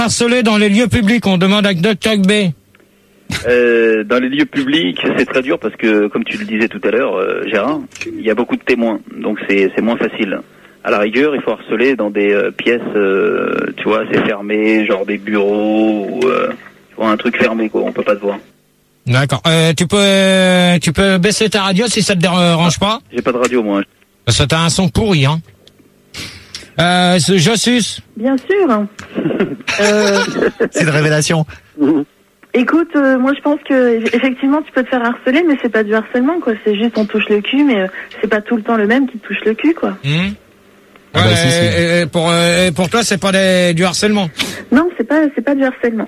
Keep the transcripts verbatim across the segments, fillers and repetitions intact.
Harceler dans les lieux publics, on demande à Docteur B. Euh, dans les lieux publics, c'est très dur parce que, comme tu le disais tout à l'heure, euh, Gérard, il y a beaucoup de témoins, donc c'est c'est moins facile. À la rigueur, il faut harceler dans des euh, pièces, euh, tu vois, c'est fermé, genre des bureaux ou euh, tu vois, un truc fermé, quoi. On peut pas te voir. D'accord. Euh, tu peux, euh, tu peux baisser ta radio si ça te dérange pas. J'ai pas de radio, moi. Parce que t'as un son pourri, hein. Euh, Jossus. Bien sûr. euh, C'est une révélation. écoute, euh, moi je pense que effectivement tu peux te faire harceler, mais c'est pas du harcèlement, quoi. C'est juste on touche le cul, mais euh, c'est pas tout le temps le même qui touche le cul, quoi. Mmh. Ah Ouais, bah, si, si. et, et pour, euh, et pour toi, c'est pas des, du harcèlement. Non, c'est pas, c'est pas du harcèlement.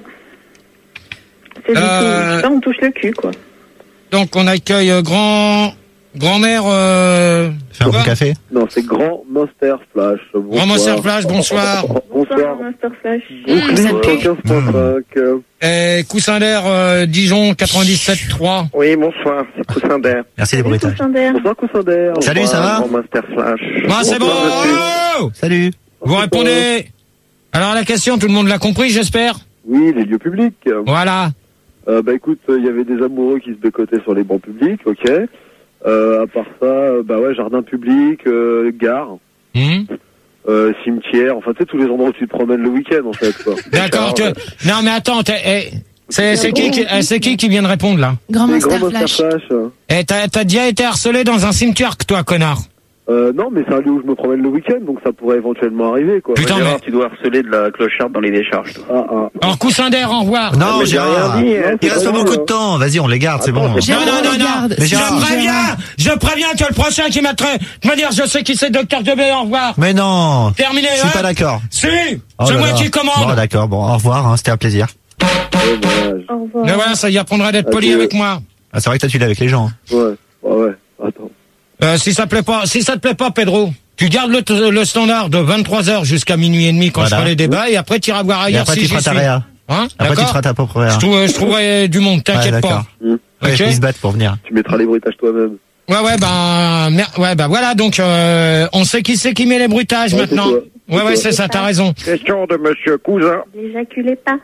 C'est juste, Euh, je sais pas, on touche le cul, quoi. Donc on accueille euh, grand, grand-mère. Euh, Fais un quoi bon café. Non, c'est Grand Monster Flash. Grand Bonsoir. Monster Flash, bonsoir. Bonsoir. Master Flash. Brooklyn ça pue. quinze point cinq. Et Coussin d'air, euh, Dijon quatre-vingt-dix-sept trois. Oui, bonsoir, c'est Coussin d'air. Merci des bruitages. Bonsoir, Coussin d'air. Salut, Bonsoir, ça va Grand Monster Flash. Bon, c'est bon. Bonsoir, monsieur. Oh Salut. Vous répondez. Alors la question, tout le monde l'a compris, j'espère. Oui, les lieux publics. Voilà. Euh, bah écoute, il euh, y avait des amoureux qui se bécotaient sur les bancs publics, ok. Euh, à part ça, euh, bah ouais, jardin public, euh, gare, Mmh. euh, cimetière, enfin tu sais tous les endroits où tu te promènes le week-end en fait, quoi. D'accord. Alors, que- Non mais attends, t'es- eh, c'est c'est qui, qui- eh, c'est qui qui vient de répondre là? Grand les Monster Grand Monster Flash. Flash. euh. Eh, t'as t'as déjà été harcelé dans un cimetière, que toi, connard. Euh, non, mais c'est un lieu où je me promène le week-end, donc ça pourrait éventuellement arriver, quoi. Putain, Gérard, mais- tu dois harceler de la clocharde dans les décharges, toi. Ah, ah. Alors Coussin d'air, au revoir. Non, mais j'ai Gérard. rien dit, hein, Il c'est reste pas pas beaucoup grave. de temps. Vas-y, on les garde, c'est bon. Attends, Non, non, non, non. regarde, Mais Je Gérard. préviens, je préviens que le prochain qui mettrait, me dire, je sais qui c'est, Docteur Debé, au revoir. Mais non. Terminé, Je suis hein. pas d'accord. Si, Oh c'est là moi là. qui commande. Bon, d'accord. Bon, au revoir. Hein, c'était un plaisir. Dommage. Au revoir. Mais voilà, ça y apprendra d'être poli Adieu. avec moi. Ah, c'est vrai que toi, tu l'as avec les gens. Ouais, ouais, ouais. Attends. Euh, si ça te plaît pas, si ça te plaît pas, Pedro, tu gardes le, le standard de vingt-trois heures jusqu'à minuit et demi quand Voilà. je ferai les débats et après tu iras voir Et ailleurs après, si tu j'y feras ta suis. réa. Hein, Après, tu d'accord feras ta propre réa. Je, trouve, je trouverai du monde, Ouais, t'inquiète pas. d'accord. Hum. Ouais, Ok. ils se battent pour venir. Tu mettras les bruitages toi-même. Ouais, ouais, ben, mer- ouais, ben voilà, donc euh, on sait qui c'est qui met les bruitages Ouais, maintenant. c'est toi. Ouais, C'est ouais, toi. c'est ça, t'as raison. Question de Monsieur Cousin. N'éjaculez pas.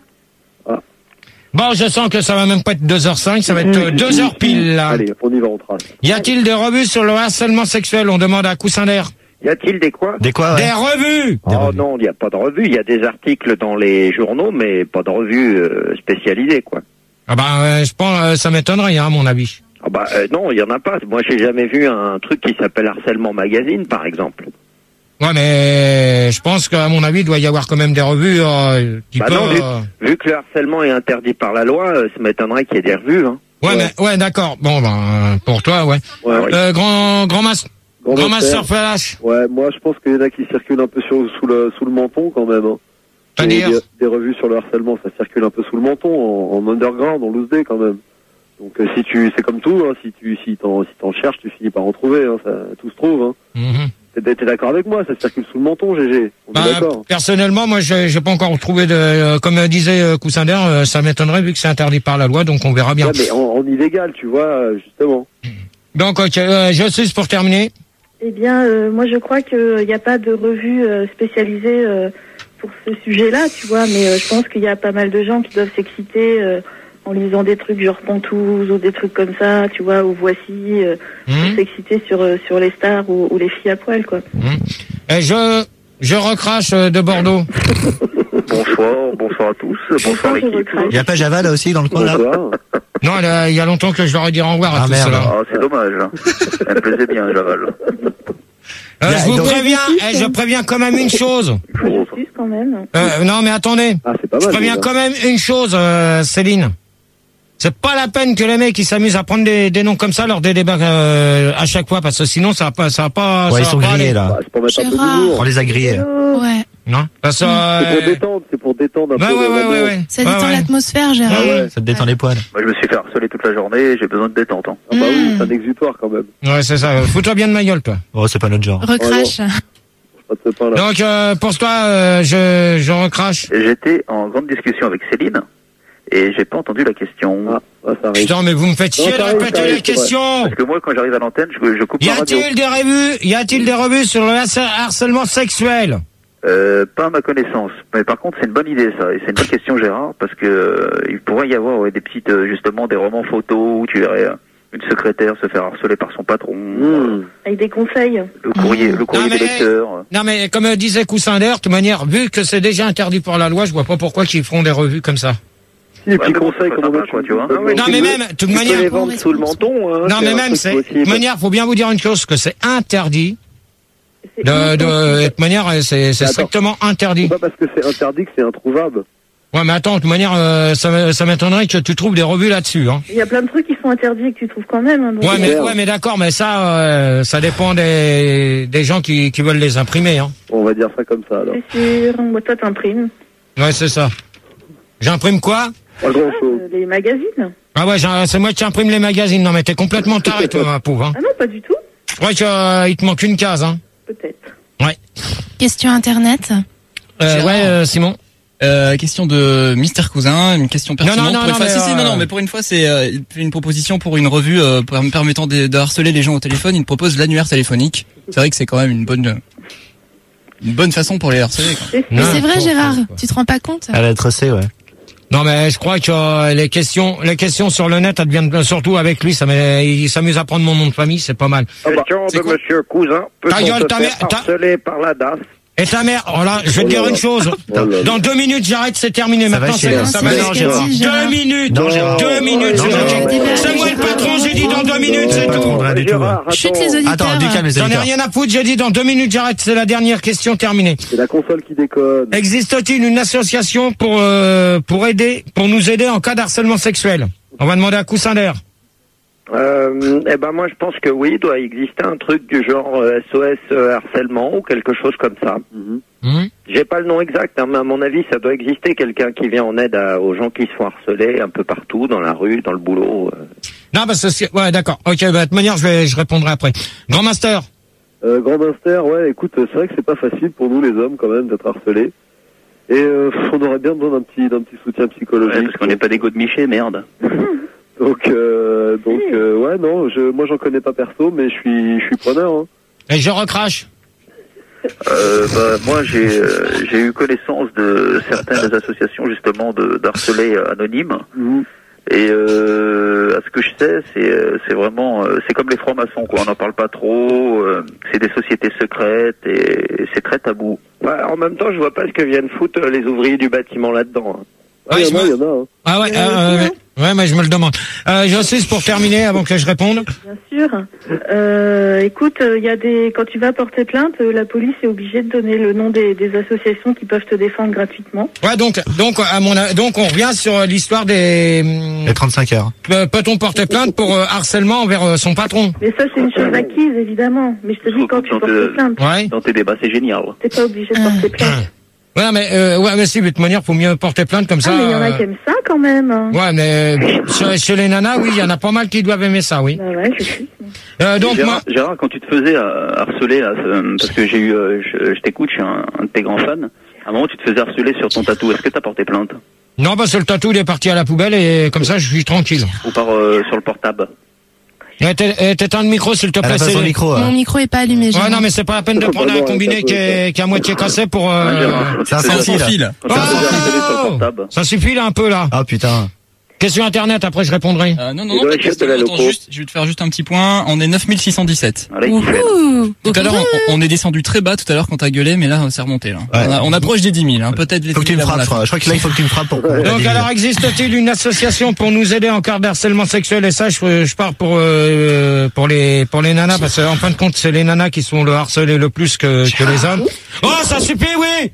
Bon, je sens que ça va même pas être deux heures cinq, ça va être euh, deux heures pile, là. Allez, on y va, on trace. Y a-t-il des revues sur le harcèlement sexuel? On demande à Coussin d'air. Y a-t-il des quoi? Des quoi, ouais. Des revues! Des Oh revues. non, il n'y a pas de revue. Il y a des articles dans les journaux, mais pas de revue euh, spécialisée, quoi. Ah ben, euh, je pense, euh, ça m'étonnerait, hein, à mon avis. Ah bah euh, non, il y en a pas. Moi, j'ai jamais vu un truc qui s'appelle Harcèlement Magazine, par exemple. Ouais, mais je pense qu'à mon avis, il doit y avoir quand même des revues euh, qui Bah peuvent... non, vu, euh, vu que le harcèlement est interdit par la loi, euh, ça m'étonnerait qu'il y ait des revues. Hein. Ouais, mais ouais, d'accord. Bon, ben, euh, pour toi, ouais. Ouais, ouais. Euh, grand, grand mas, Grand grand Master. master flash. Ouais, moi je pense qu'il y en a qui circulent un peu sur, sous, le, sous le menton quand même. Hein. C'est-à-dire Et des, des revues sur le harcèlement, ça circule un peu sous le menton, en, en underground, en loose day quand même. Donc euh, si tu, c'est comme tout, hein, si tu, si t'en, si t'en cherches, tu finis par en trouver. Hein, ça, tout se trouve. Hein. Mhm. T'es, t'es d'accord avec moi? Ça circule sous le menton, G G. On Bah, est d'accord. personnellement, moi, j'ai j'ai pas encore trouvé de, euh, comme disait euh, Coussin d'air, euh, ça m'étonnerait vu que c'est interdit par la loi, donc on verra bien. Ouais, mais en, en illégal, tu vois, euh, justement. Donc, ok, euh, je suis pour terminer. Eh bien, euh, moi je crois qu'il n'y a pas de revue euh, spécialisée euh, pour ce sujet-là, tu vois, mais euh, je pense qu'il y a pas mal de gens qui doivent s'exciter euh, en lisant des trucs genre Pontouse ou des trucs comme ça, tu vois, ou Voici, euh, Mhm. pour s'exciter sur, euh, sur les stars ou, ou les filles à poil, quoi. Et je, je recrache euh, de Bordeaux. Bonsoir, bonsoir à tous, bonsoir je l'équipe. recrache. Il y a pas Java là aussi dans le coin là? Bonsoir. Non, il y a- il y a longtemps que je leur ai dit au revoir à Ah, tous merde. ceux-là. Ah, c'est dommage. Hein. Elle me plaisait bien, Javal. Euh, Il y a- je vous donc- préviens, eh, je préviens quand même une chose. Je suis quand même. Euh, non, mais attendez. Ah, c'est pas Je mal. préviens déjà. quand même une chose, euh, Céline. C'est pas la peine que les mecs ils s'amusent à prendre des, des noms comme ça lors des débats euh, à chaque fois, parce que sinon ça va pas, ça va pas. Ouais, ça ils va sont pas grillés aller. là. Bah, c'est pour mettre un peu Gérard. On d'humour. les a grillés. Ouais. Non, parce que. C'est pour euh, détendre, c'est pour détendre un Ouais, peu. ouais, ouais, l'ambiance. ouais, ouais. Ça Ouais, détend ouais. l'atmosphère, Gérard. Ah ouais. Ça te détend les poils. Moi, je me suis fait harceler toute la journée, j'ai besoin de détente. Hein. Ah bah oui, Mm. c'est un exutoire quand même. Ouais, c'est ça. Fous-toi bien de ma gueule, toi. Oh, c'est pas notre genre. Recrache. Pas de ce pain là. Donc, euh, pour toi, euh, je, je recrache. J'étais en grande discussion avec Céline et j'ai pas entendu la question. Ah, ah, ça arrive. Putain, mais vous me faites Non, chier de ça arrive, ça répéter arrive, les c'est vrai. questions. Parce que moi, quand j'arrive à l'antenne, je, je coupe Y ma radio. a-t-il des revues, y a-t-il des revues sur le harce- harcèlement sexuel? Euh, pas à ma connaissance. Mais par contre, c'est une bonne idée, ça. Et c'est une bonne question, Gérard, parce que euh, il pourrait y avoir ouais, des petites, euh, justement, des romans photos où tu verrais euh, une secrétaire se faire harceler par son patron. Mmh. Avec des conseils. Le courrier, le courrier Non, des mais- lecteurs. Non mais comme euh, disait Cousin d'air, de toute manière, vu que c'est déjà interdit par la loi, je vois pas pourquoi qu'ils feront des revues comme ça. Si, et puis mais bon, conseil, c'est comment sympa, tu quoi, tu vois. Ah ouais, Non tu mais peux- même, de toute tu peux manière, les vendre sous le menton, hein. non mais c'est un même, truc c'est, de possible. toute manière, faut bien vous dire une chose, que c'est interdit. C'est De, de, insensible. de toute manière, c'est, c'est Attends. strictement interdit. C'est pas parce que c'est interdit que c'est introuvable. Ouais, mais attends, de toute manière, euh, ça, ça m'étonnerait que tu trouves des revues là-dessus, hein. Il y a plein de trucs qui sont interdits et que tu trouves quand même. Hein, donc, Ouais, euh, mais, clair. ouais, mais d'accord, mais ça, euh, ça dépend des, des gens qui, qui veulent les imprimer, hein. On va dire ça comme ça, alors. C'est sûr. Moi, toi, t'imprimes. Ouais, c'est ça. J'imprime quoi? Pas grand chose. Euh, les magazines. Ah ouais, j'ai- c'est moi qui imprime les magazines. Non, mais t'es complètement taré, toi, ma pauvre, hein. Ah non, pas du tout. Je crois qu'il euh, te manque une case, hein. Peut-être. Question internet. Euh, Gérard. ouais, euh, Simon. Euh, question de Mister Cousin, une question pertinente. non, non, pour une non, fois. mais, Si, si, non, euh, non, mais pour une fois, c'est euh, il fait une proposition pour une revue euh, per- permettant de, de harceler les gens au téléphone. Il propose l'annuaire téléphonique. C'est vrai que c'est quand même une bonne, une bonne façon pour les harceler. Quoi. C'est Mais Non, c'est vrai, faut- Gérard. faut- faut- Tu te rends pas compte? À la lettre C, ouais. Non, mais je crois que euh, les questions, les questions sur le net, elles deviennent surtout avec lui. Ça, m'est- il s'amuse à prendre mon nom de famille, c'est pas mal. Question c'est de quoi Monsieur Cousin. Ta Peut-on gueule, se ta faire mère, ta- harceler par la D A S? Et ta mère, oh là, je vais te Oh dire là une là. chose. Oh là là. Dans deux minutes, j'arrête, c'est terminé. Ça va Maintenant, chier, c'est, hein. ça C'est va ce non, qu'a Gérard. dit, Gérard. Deux minutes. Non, Gérard. Deux minutes, Non, c'est Gérard. tout. Gérard. C'est moi le patron, j'ai dit dans deux minutes, c'est Pas tout. trop de rien du tout. Gérard, ouais. Chute attends. les auditeurs. Attends, du calme les J'en ai auditeurs. rien à foutre, j'ai dit dans deux minutes, j'arrête, c'est la dernière question terminée. C'est la console qui déconne. Existe-t-il une association pour, euh, pour aider, pour nous aider en cas d'harcèlement sexuel? On va demander à Cousin d'air. Euh, eh ben moi je pense que oui, il doit exister un truc du genre euh, S O S euh, harcèlement ou quelque chose comme ça. Mhm. Hum J'ai pas le nom exact, hein, mais à mon avis ça doit exister, quelqu'un qui vient en aide à- aux gens qui se font harceler un peu partout, dans la rue, dans le boulot. euh. Non, parce que c'est- ouais, d'accord. Ok, bah, de toute manière, je vais, je répondrai après. Grand Master. Euh, Grand Master, ouais, écoute, c'est vrai que c'est pas facile pour nous les hommes quand même d'être harcelés. Et euh, on aurait bien besoin d'un petit, d'un petit soutien psychologique. Ouais, parce qu'on n'est pas des godemichés, merde. Donc, euh, donc, euh, ouais, non, je, moi j'en connais pas perso, mais je suis, je suis preneur. Hein. Et je recrache. Euh, bah, moi, j'ai euh, j'ai eu connaissance de certaines associations justement de d'harcelés anonymes. Mhm. Et euh, à ce que je sais, c'est euh, c'est vraiment euh, c'est comme les francs-maçons quoi. On n'en parle pas trop. euh, c'est des sociétés secrètes et c'est très tabou. Ouais, en même temps, je vois pas ce que viennent foutre euh, les ouvriers du bâtiment là-dedans. hein. Ah, Ouais, il y en a, je il y en a. Hein. Ah ouais, euh, ouais, ouais, mais je me le demande. Euh, Jossis, pour terminer, avant que je réponde. Bien sûr. Euh, écoute, il y a des quand tu vas porter plainte, euh, la police est obligée de donner le nom des, des associations qui peuvent te défendre gratuitement. Ouais, donc, donc, à mon, a- donc, on revient sur l'histoire des. Les trente-cinq heures. Euh, Peut-on porter plainte pour euh, harcèlement envers euh, son patron? Mais ça, c'est une chose acquise, évidemment. Mais je te dis, quand tu Donc, portes euh, plainte, Ouais. Dans tes débats, c'est génial. t'es pas obligé de porter plainte. Ouais, mais, euh, ouais, mais si, de toute manière, faut mieux porter plainte comme ça. Ah, mais il y en a euh, qui aiment ça quand même. hein. Ouais, mais euh, chez, chez les nanas, oui, il y en a pas mal qui doivent aimer ça, oui. Bah ouais, je suis. Euh, donc, Gérard, moi. Gérard, quand tu te faisais euh, harceler, là, euh, parce que j'ai eu, euh, je, je t'écoute, je suis un, un de tes grands fans. À un moment, tu te faisais harceler sur ton tatou. Est-ce que t'as porté plainte Non, parce que le tatou, il est parti à la poubelle et comme ça, je suis tranquille. ou par euh, sur le portable? Eh, t'é- eh, T'éteins le micro, s'il te Elle plaît. a pas son c'est- micro. Mon hein. micro est pas allumé, Ouais, Gérard. non, mais c'est pas la peine de Faut prendre pas un voir, combiné ça qui peut est, qui est à moitié cassé pour. Ah, Euh... Gérard, quand tu C'est un te faisais sans fil. harceler- quand tu te faisais harceler sur le portable. Ça suffit là un peu là. Ah putain. Question internet, après je répondrai. Euh, non, non, Il non, doit t'inquiète, être de la attends, loco. juste, je vais te faire juste un petit point. On est neuf mille six cent dix-sept. Allez, qui fait Ouhou. Tout à l'heure, on, on est descendu très bas tout à l'heure quand t'as gueulé, mais là, c'est remonté, là. Ouais. On, a- on approche des dix mille, hein. Peut-être les Faut que tu dix me mille avant frappes, la je crois. Je crois que là, il faut que tu me frappes pour pour la Donc dix. alors existe-t-il une association pour nous aider en cas de harcèlement sexuel? Et ça, je, je pars pour euh, pour les pour les nanas parce qu'en fin de compte, c'est les nanas qui sont le harcelé le plus que, que les hommes. Oh, ça suffit, oui.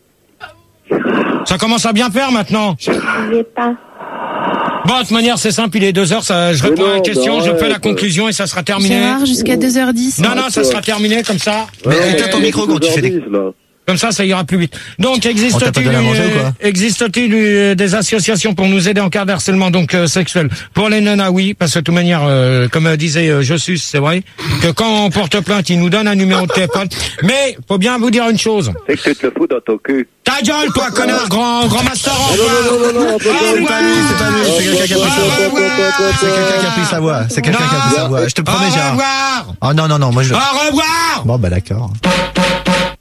Ça commence à bien faire maintenant. pas. Bon, de toute manière, c'est simple, il est deux heures, ça, je Mais réponds à la non, question, bah je fais la arrête. conclusion et ça sera terminé. Gérard, jusqu'à deux heures dix. Non, non, ça sera terminé comme ça. Mais Ouais, éteins ton ouais, micro quand tu fais des... deux heures dix, là. Comme ça, ça ira plus vite. Donc, On t'a pas existe-t-il donné à manger ou quoi euh, existe-t-il euh, des associations pour nous aider en cas de harcèlement donc euh, sexuel? Pour les nanas, oui, parce que de toute manière, euh, comme euh, disait euh, Jossus, c'est vrai que quand on porte plainte, ils nous donnent un numéro de téléphone. Mais faut bien vous dire une chose. C'est que tu te le fous dans ton cul. Ta gueule, toi, connard, grand, grand master. Au Non, non, non, non, non, attends, Au attends, revoir. C'est pas lui, c'est quelqu'un qui a pris sa voix. attends, attends, attends, C'est quelqu'un qui a pris sa voix. C'est quelqu'un qui a pris sa voix. Je te promets, Au Gérard. revoir. Oh non, non, non, moi je... Au revoir. Bon, bah d'accord.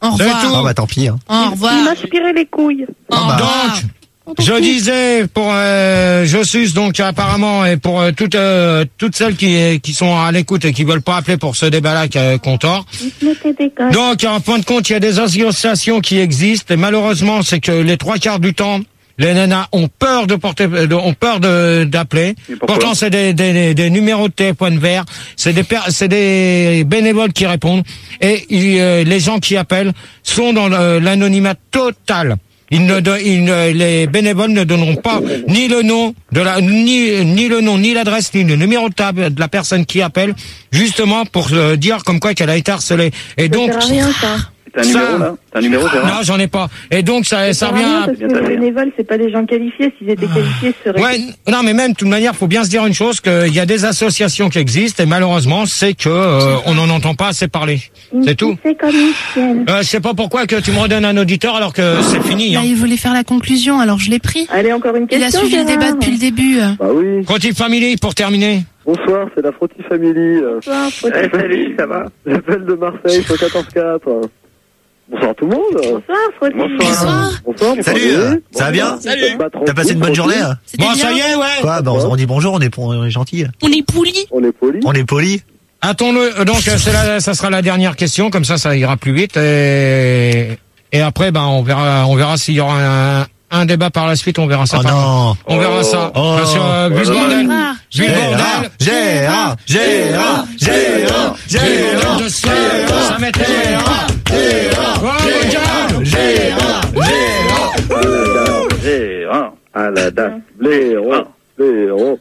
Au C'est revoir. tout. Ah bah tant pis. Hein. Au revoir. Il m'aspirait les couilles. Au bah. revoir. Donc, je disais pour euh, Jossus, donc apparemment, et pour euh, toutes euh, toutes celles qui qui sont à l'écoute et qui veulent pas appeler pour ce débat-là euh, qu'on tord. Il se mettait des gosses. Donc, en point de compte, il y a des associations qui existent, et malheureusement, c'est que les trois quarts du temps, les nanas ont peur de porter, de- ont peur de d'appeler. Et pourquoi Pourtant, c'est des, des, des numéros de téléphone verts, c'est des per- c'est des bénévoles qui répondent, et ils, euh, les gens qui appellent sont dans le- l'anonymat total. Ils ne, don- ils ne- les bénévoles ne donneront pas ni le nom de la, ni, ni le nom, ni l'adresse, ni le numéro de table de la personne qui appelle, justement pour euh, dire comme quoi qu'elle a été harcelée. Et Ça donc, sert à rien, ça. T'as un Ça- numéro là T'as un numéro, Gérard non, j'en ai pas. Et donc, ça, ça sert à revient rien à... parce que les bénévoles, c'est pas des gens qualifiés. S'ils étaient qualifiés, ce serait... Ouais, non, mais même, de toute manière, faut bien se dire une chose, qu'il y a des associations qui existent, et malheureusement, c'est que euh, on n'en entend pas assez parler. C'est tout. C'est comme une chienne. Euh, je sais pas pourquoi que tu me redonnes un auditeur alors que c'est fini. Là, Hein. il voulait faire la conclusion, alors je l'ai pris. Allez, encore une Il question. a suivi le Gérard. débat depuis le début. Bah oui. Frottis Family, pour terminer. Bonsoir, c'est la Frottis Family. euh, Bonsoir, faut- Eh, salut, ça va? J'appelle de Marseille, sur quatorze quatre. Bonsoir tout le monde. Bonsoir, Frottis. Bonsoir. Bonsoir, Salut, bonsoir. euh, ça va bien? Salut. T'as passé une bonne journée? hein C'était Bon, bien. ça y est, ouais. Quoi? Bah on, on dit bonjour, on est, on est gentil. On est polis. On est poli. On est poli. Attends-le. euh, Donc, euh, c'est la, ça sera la dernière question. Comme ça, ça ira plus vite. Et, et après, ben, on verra, on verra s'il y aura un, un débat par la suite. On verra ça. Oh par- non. On verra ça. Oh. Parce que, euh, vu le bordel, Gérard. vu le Gérard, bordel, Gérard, Gérard, Gérard, Gérard, de ça, ça m'était. Oh, regarde. Gérard, Gérard. Gérard, à la date. Blaireau, blaireau.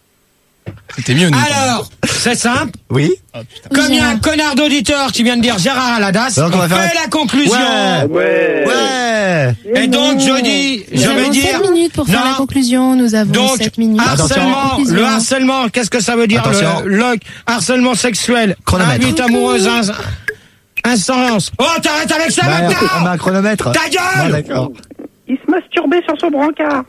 C'était mieux, nous. Alors, c'est simple. Oui. Comme il y a un Gérard. connard d'auditeur qui vient de dire Gérard Aladas, Donc, on va on faire fait un- la conclusion. Ouais. Ouais. Ouais. Et donc, je dis, Nous je vais avons dire. sept minutes pour faire Non. la conclusion. Nous avons Donc, sept minutes. harcèlement, Conclusion. le harcèlement, qu'est-ce que ça veut dire? Attention. Le, le harcèlement sexuel, Chronomètre. invite amoureuse, ins- instance. Oh, t'arrêtes avec ça Bah, on met maintenant! un chronomètre. Ta gueule! Ouais, d'accord. Il se masturbait sur son brancard.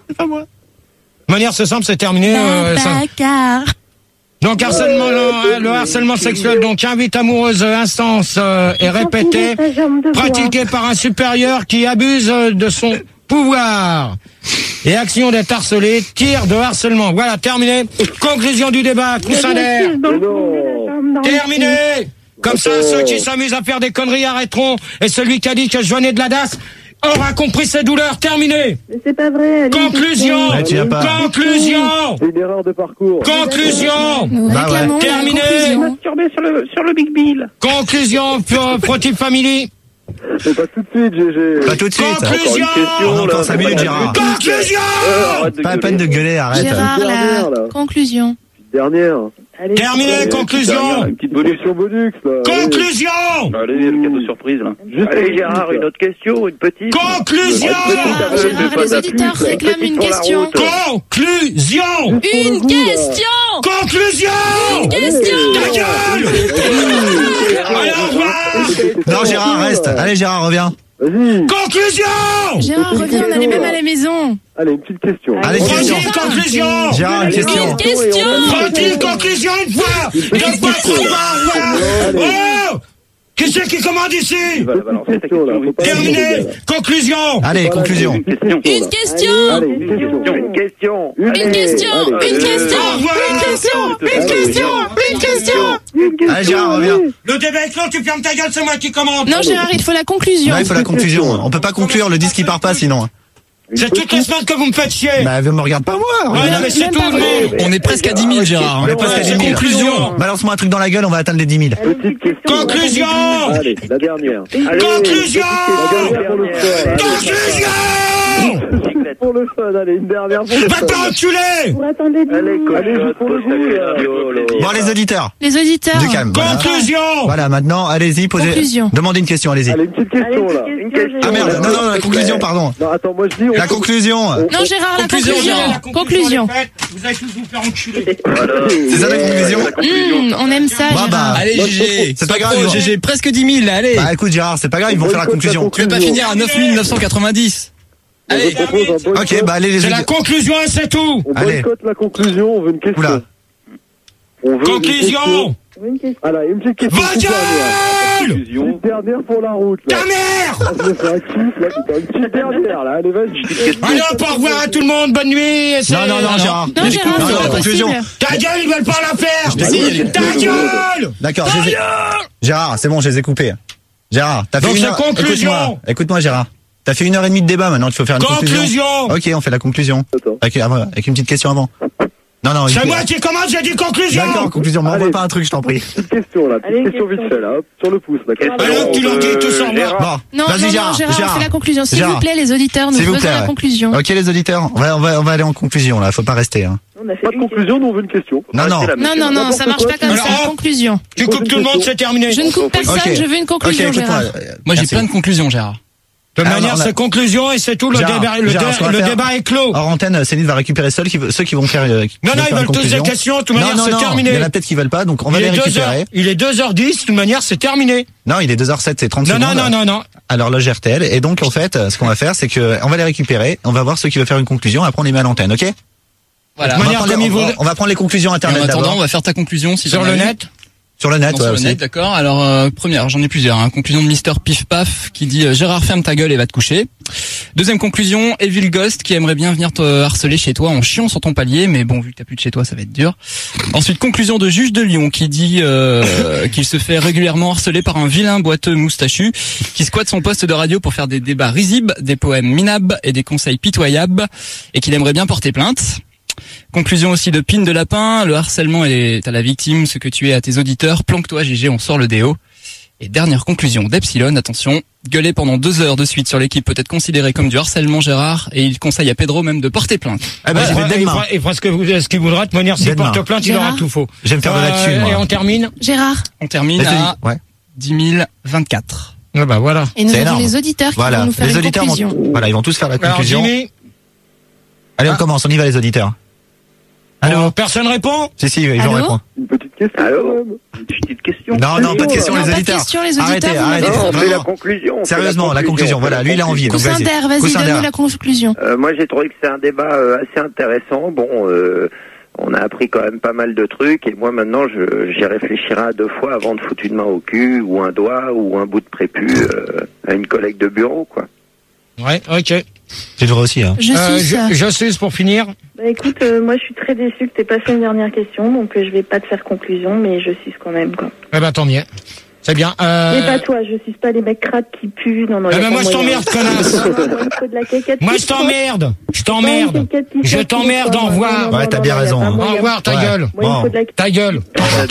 De manière, c'est simple, c'est terminé. euh, ça- Babacar. Donc, harcèlement, le, le harcèlement sexuel, donc invite amoureuse, instance, euh, est répété, Ta jambe de bois. pratiqué par un supérieur qui abuse euh, de son pouvoir. Et action d'être harcelé, tir de harcèlement. Voilà, terminé. Conclusion du débat, Troussin d'air. Dans le Mais non. fond de la jambe, dans le Terminé. Comme ça, Attends. ceux qui s'amusent à faire des conneries arrêteront. Et celui qui a dit que je venais de la D A S aura compris ses douleurs. Terminé. Mais c'est pas vrai. allez, Conclusion. Ouais, tu viens pas. Conclusion. C'est une erreur de parcours. Conclusion. Nous Bah ouais. réclamons la Terminé. conclusion. masturbait sur le, sur le Big Bill. Conclusion. Pro- Protip Family. C'est pas tout de suite, G G. Pas tout de suite. Conclusion. On a encore cinq minutes, Gérard. Conclusion. Euh, arrête de Pas la peine de gueuler. gueuler, arrête. Gérard, Dernière, là. la conclusion. Dernière. Allez. Terminé. Allez, Conclusion. Une petite bonus. Bonus bonus, là. Conclusion. Allez, le cadeau surprise, là. Juste Allez, Gérard, une autre question, une petite. Conclusion. Gérard, Gérard, les auditeurs réclament une question. Conclusion. Une question. Conclusion. Question. Ta gueule. Allez, au revoir. Non, Gérard, reste. Allez, Gérard, reviens. Vas-y. Conclusion. Gérard, reviens, on allait même à la maison. Allez, une petite question. Allez, question. Protip, conclusion. Gérard, une question. Une question. Protip, conclusion une fois. Deux fois, trois fois. Oh. Qui c'est qui commande ici? Tu vas la balancer, ta Question, là. question. Faut pas la Terminé. demander, là. Conclusion. Allez, conclusion. Une question. Une question. Allez, une question. Une question. Une Allez, question. allez. Une question. Au revoir. Une question. Une question. Une question. Une question, Allez, Gérard, allez. reviens. Le débat est clos, tu fermes ta gueule, c'est moi qui commande. Non, Gérard, il faut la conclusion. Là, il faut la conclusion. On peut pas conclure, le disque il part pas sinon. C'est toutes les semaines que vous me faites chier. Bah, me regarde pas moi. Ouais, non, mais c'est même tout, pas vrai. non. On est presque à dix mille, Gérard. On est presque à dix mille. Conclusion. Balance-moi un truc dans la gueule, on va atteindre les dix mille. Petite question. Conclusion. Allez, la dernière. Allez, Conclusion. La dernière pour le fun. Conclusion. Pour le fun, allez, une dernière pour le Va fun. pas enculer. Vous attendez dix Allez, minutes. Allez, juste pour le goût, là. Bon, les auditeurs, Les auditeurs. du calme. Voilà. Conclusion. Voilà, maintenant, allez-y, posez. Conclusion. Demandez une question, allez-y. Allez, une petite Allez, question, là. petite Une question. Ah merde, non, non, la conclusion, pardon. Non, attends, moi je dis. on La peut- conclusion. on- Non, Gérard, la Conclusion, conclusion. Gérard. Conclusion. est faite. Vous allez tous vous faire enculer. C'est ça la conclusion? Mmh, on aime ça, Bah, bah. Gérard. Allez, Moi, G G. c'est pas Sans grave, pro, ils vont- G G, presque dix mille, là, allez. Bah écoute Gérard, c'est pas grave, ils vont faire la conclusion. Tu veux pas finir à neuf mille neuf cent quatre-vingt-dix? Allez. Je propose un boycott. Ok, bah allez les C'est la auditeurs. conclusion et c'est tout. On Allez. boycotte la conclusion, on veut une question. Oula. On veut une Conclusion. question. Une question. Voilà, une petite question. Va toute dernière. gueule! Petite dernière pour la route, là. Ta mère! Je me fais un kiff, là, putain. Une petite dernière, là. Allez, vas-y. Allez hop, au revoir à tout le monde, bonne nuit. et c'est- Non, non, non, Gérard. Non, Gérard, Non, c'est non, pas conclusion. possible. Ta gueule, ils veulent pas la faire! t'ai- Ta gueule! D'accord, je les ai- Gérard, c'est bon, je les ai coupés. Gérard, t'as fait Donc, une c'est heure. conclusion. Écoute-moi, écoute-moi, Gérard. T'as fait une heure et demie de débat, maintenant, il faut faire une conclusion. Conclusion! Ok, on fait la conclusion. Attends. Avec, ah, avec une petite question avant. Non, non, C'est une- moi qui commence, j'ai dit conclusion! D'accord, conclusion. M'envoie Allez. pas un truc, je t'en prie. Petite question, là. Petite Allez, question question. vite fait, là. Hop, sur le pouce, là. Question, Alors, tu leur dis tout sur moi. Gérard. Bon, Non, vas-y, non, non, Gérard. Gérard, on fait la conclusion. S'il Gérard. vous plaît, les auditeurs, nous S'il vous faisons plaît. la conclusion. Ok, les auditeurs, on va, on va, on va aller en conclusion, là. Faut pas rester, hein. On a fait Pas de une conclusion, nous on veut une question. Non, non. Restez là, Non, monsieur. non, non, ça marche pas comme Alors, ça. hop. Conclusion. Tu coupes tout le monde, c'est terminé. Je ne coupe personne, Ok. je veux une conclusion, Ok, écoute-moi. Gérard. Moi, j'ai Merci. plein de conclusions, Gérard. De toute Ah, manière, non, on a- c'est conclusion et c'est tout. Le, Gérard, débat, le, Gérard, dé- ce qu'on va le faire- débat est clos. Hors antenne, Céline va récupérer seul qui veut- ceux qui vont faire. euh, qui Non, vont non, faire ils une veulent tous des conclusion. questions. De toute Non, manière, non, c'est non, terminé. il y en a peut-être qui veulent pas, donc on va il, les est deux récupérer. heures, il est deux heures dix, de toute manière, c'est terminé. Non, il est deux heures sept, c'est trente Non, secondes. non, non, non, non. Alors là, R T L. Et donc, en fait, ce qu'on va faire, c'est que on va les récupérer, on va voir ceux qui veulent faire une conclusion, après on les met à l'antenne, ok? Voilà. De On va, manière prendre comme les, il on, va, vaut- on va prendre les conclusions Et en internet attendant, on d'abord. va faire ta conclusion si Sur t'en le as une. Sur net. le net, Non, ouais, sur le aussi. net, d'accord. Alors, euh, première, j'en ai plusieurs. Hein. Conclusion de Mister Pif Paf qui dit euh, Gérard, ferme ta gueule et va te coucher. Deuxième conclusion, Evil Ghost qui aimerait bien venir te harceler chez toi en chiant sur ton palier, mais bon, vu que t'as plus de chez toi, ça va être dur. Ensuite, conclusion de Juge de Lyon qui dit euh, qu'il se fait régulièrement harceler par un vilain boiteux moustachu qui squatte son poste de radio pour faire des débats risibles, des poèmes minables et des conseils pitoyables, et qu'il aimerait bien porter plainte. Conclusion aussi de Pine de Lapin, le harcèlement est à la victime, ce que tu es à tes auditeurs, planque-toi G G, on sort le déo. Et dernière conclusion d'Epsilon, attention, gueuler pendant deux heures de suite sur l'équipe peut être considéré comme du harcèlement, Gérard, et il conseille à Pedro même de porter plainte. Ah bah, Ouais, j'y vais ouais, dès il demain. fera, il fera ce que vous- ce qu'il voudra. De toute manière, s'il Dès demain. porte plainte, il aura Gérard. tout faux. Je vais me faire de la thune, Euh, moi. Et on termine. Gérard. On termine Vas-y, à ouais. dix mille vingt-quatre. Ah bah voilà. Et nous C'est avons énorme. les auditeurs qui Voilà. vont nous faire Les une auditeurs conclusion. vont, voilà, ils vont tous faire la Alors, conclusion. Jimmy, Allez, on Ah. commence, on y va, les auditeurs. Allô? oh, personne répond? Si, si, ils vont Allô répondre. Une petite question, Allô quand même. Une petite question. Non, non, pas de questions, Non, les pas de auditeurs. questions, les auditeurs, Arrêtez, vous arrêtez. m'avez- Non, on fait la Vraiment. conclusion. on fait Sérieusement, la conclusion, voilà, lui, il a envie. donc Coussin vas-y. d'air, vas-y, Coussin donne-nous d'air. la conclusion. Euh, moi, j'ai trouvé que c'est un débat euh, assez intéressant. Bon, euh, on a appris quand même pas mal de trucs, et moi maintenant, je, j'y réfléchirai à deux fois avant de foutre une main au cul, ou un doigt, ou un bout de prépu euh, à une collègue de bureau, quoi. Ouais, ok. Tu devrais aussi, hein. Je Euh, suis je, je suis pour finir. Bah écoute, euh, moi je suis très déçue que t'aies pas fait une dernière question, donc euh, je vais pas te faire conclusion, mais je suis quand même quoi. Eh ben, tant mieux. C'est bien. Euh... Mais pas toi, je suis pas les mecs crades qui puent. Non, non, Eh y a ben, pas moi, je moyen. t'emmerde, connasse. Moi, il me faut de la caquette Moi, qui je frotte. t'emmerde. Je Pas t'emmerde. une caquette qui Je frotte, t'emmerde, quoi. au revoir. Non, non, Ouais, non, t'as non, bien y a raison, pas hein. Au moyen. revoir, ta Ouais. gueule. Moi, il me Bon. faut de la Ta gueule.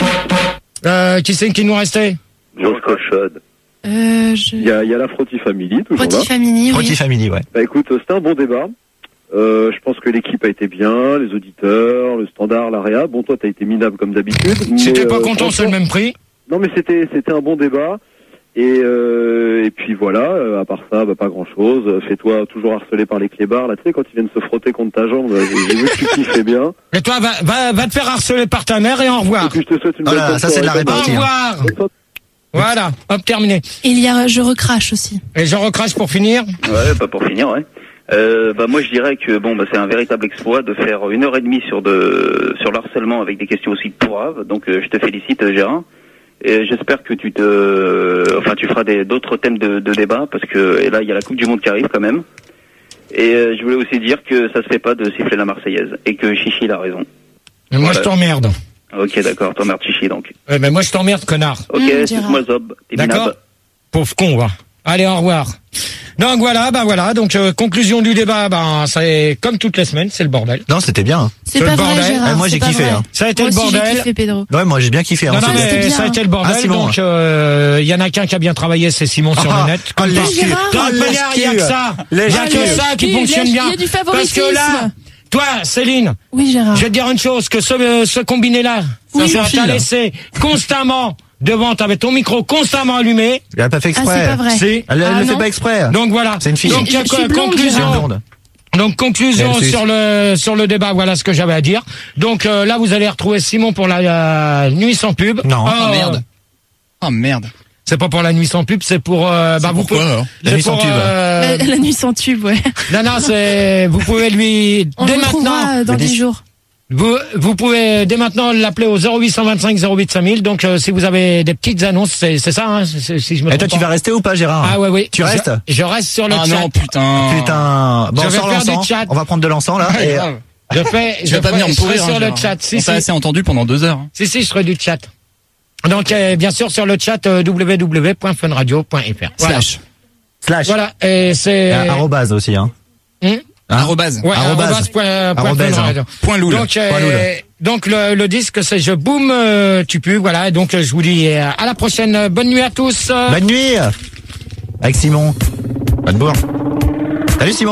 Euh, qui c'est qui nous restait? Grosse cochonne. Euh, je... Il y a, il y a la Frotty Family, toujours Petit là. Family, Frotty oui. Family, ouais. Bah écoute, c'était un bon débat. Euh, je pense que l'équipe a été bien, les auditeurs, le standard, l'A R E A. Bon, toi, t'as été minable comme d'habitude. Si mais, t'es pas euh, content, c'est le franchement- même prix. Non, mais c'était c'était un bon débat. Et euh, et puis voilà. euh, à part ça, bah, pas grand chose. Fais-toi toujours harceler par les clébards. Là, tu sais, quand ils viennent se frotter contre ta jambe, là, j'ai j'ai vu que tu kiffais bien. Et toi, va, va, va te faire harceler par ta mère et au Et revoir. puis je te souhaite une Voilà, bonne ça, c'est de la soirée. Au répartie. revoir. Bonne soirée. Voilà, hop, terminé. Il y a Je recrache aussi. Et je recrache pour finir. Ouais, pas pour finir, ouais. Euh, bah moi je dirais que bon bah c'est un véritable exploit de faire une heure et demie sur de sur le harcèlement avec des questions aussi pourraves. Donc euh, je te félicite euh, Gérard. Et j'espère que tu te enfin tu feras des d'autres thèmes de, de débat parce que et là il y a la Coupe du Monde qui arrive quand même. Et euh, je voulais aussi dire que ça se fait pas de siffler la Marseillaise et que Chichi il a raison. Et moi, Voilà. je t'emmerde. Ok d'accord, t'emmerdes Chichi donc. Ouais, mais moi, je t'emmerde, connard. Ok, Mmh, excuse-moi Zob. t'es D'accord? minable. Pauvre con, va. Allez, au revoir. Donc voilà, bah voilà. Donc euh, conclusion du débat, ben c'est comme toutes les semaines, c'est le bordel. Non, c'était bien. C'est C'est pas le vrai, bordel. Gérard. Eh, moi, c'est j'ai pas kiffé, vrai. hein. Ça a été Moi le aussi, j'ai bordel. kiffé, Pedro. Ouais, moi, j'ai bien kiffé. hein, Non, non, c'est- c'était mais bien. ça a été le bordel. Ah, Simon. donc il euh, y en a qu'un qui a bien travaillé, c'est Simon sur Ah, le net. ah, Comme les par- skis. Gérard. De toute Ah, les manière, il y a que skis. ça. Les Il y a skis. que ça qui Il y a- fonctionne il y bien. a du Parce favoritisme. que là, toi, Céline, Oui, Gérard. je vais te dire une chose, que ce, euh, ce combiné-là, Oui. ça C'est un t'a fil. laissé constamment devant, t'avais ton micro constamment allumé. Elle a pas fait Ah, exprès. c'est pas vrai. Si. Elle, elle Ah, le fait non. pas exprès. Donc voilà. C'est une fille. Donc, Je- je euh, suis blonde, conclusion. Gérard. Blonde. Donc conclusion Elle suce. sur le sur le débat, voilà ce que j'avais à dire. Donc euh, là vous allez retrouver Simon pour la euh, nuit sans pub. Non. Oh, Ah merde. Ah merde. C'est pas pour la nuit sans pub, c'est pour euh, bah C'est vous pourquoi, pouvez- alors La c'est nuit sans pour, tube. euh, La, la nuit sans tube, ouais. non non, c'est vous pouvez lui On dès le retrouvera maintenant euh, dans Le dix dix. jours. Vous, vous pouvez dès maintenant l'appeler au zéro huit cent vingt-cinq zéro huit cinq mille. Donc euh, si vous avez des petites annonces, c'est c'est ça, hein, c'est- si je me Et trompe toi, tu pas. vas rester ou pas, Gérard? Ah ouais, oui. Tu restes? Je, je reste sur le Ah chat. non, putain. Putain. Bon, Je on vais sort faire du l'encens. chat. On va prendre de l'encens, là. Ouais, et- grave. Je fais. Tu je vas pas ferai- venir me je serai pourrir, sur hein, le Gérard. chat. On Si t'a si. assez entendu pendant deux heures. Si si, je serai du chat. Donc euh, bien sûr sur le chat euh, w w w point fun radio point f r. Voilà. Slash. Slash. Voilà. Et c'est. Euh, arrobase aussi, hein. Hum Hein Arrobase. Ouais, Arrobase. arrobase point- point Arrobase, fun hein. radio. Point loul. Donc, euh, Point loul. donc le, le disque c'est Je boum, euh, tu pues, voilà. Et donc euh, je vous dis euh, à la prochaine. Bonne nuit à tous. Bonne nuit. Avec Simon. Bonne bourre. Salut Simon.